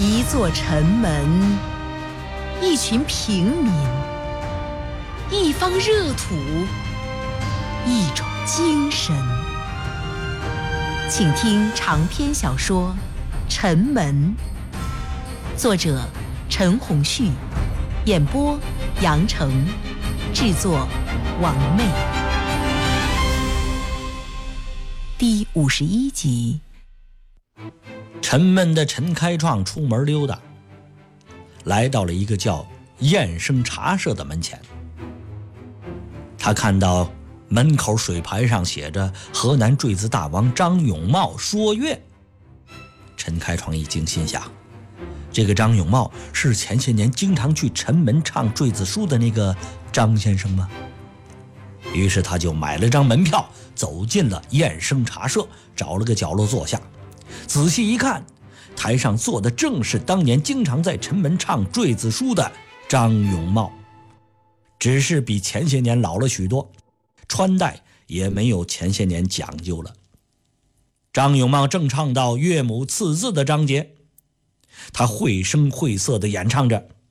一座城门，一群平民，一方热土，一种精神。请听长篇小说《城门》，作者陈鸿旭，演播杨成，制作王妹。第51集。 沉闷的陈开创出门溜达，来到了一个叫燕生茶社的门前。他看到门口水牌上写着河南坠子大王张永茂说乐。陈开创一惊，心想这个张永茂是前些年经常去陈门唱坠子书的那个张先生吗？于是他就买了张门票，走进了燕生茶社，找了个角落坐下。仔细一看，台上坐的正是当年经常在陈门唱坠子书的张永茂，只是比前些年老了许多，穿戴也没有前些年讲究了。张永茂正唱到岳母刺字的章节，他绘声绘色地演唱着：